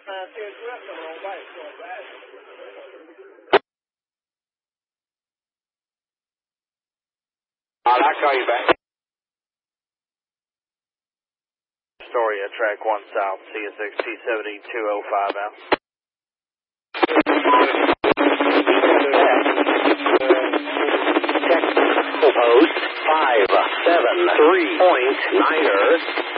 All right, I'll call you back. Astoria, track 1 south, CSX T70 205 out. Post 573.9er.